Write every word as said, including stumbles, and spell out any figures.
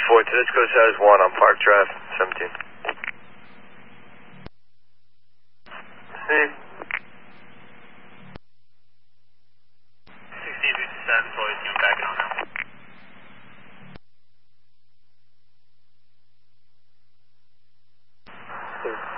four, Tedesco says one on Park Drive, seventeen. Steve. sixteen fifty-seven, boys, you back on now. Steve.